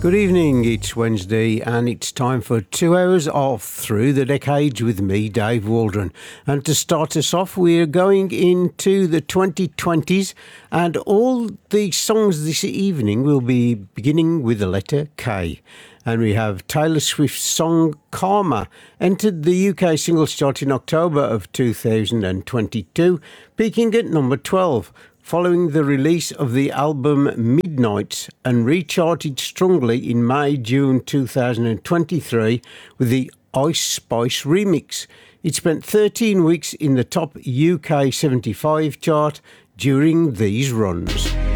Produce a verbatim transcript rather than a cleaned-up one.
Good evening, it's Wednesday and it's time for two hours of Through the Decades with me, Dave Waldron. And to start us off, we're going into the twenty twenties and all the songs this evening will be beginning with the letter K. And we have Taylor Swift's song Karma, entered the U K singles chart in October of two thousand twenty-two, peaking at number twelve. Following the release of the album Midnights, and recharted strongly in May June two thousand twenty-three with the Ice Spice remix. It spent thirteen weeks in the top U K seventy-five chart during these runs.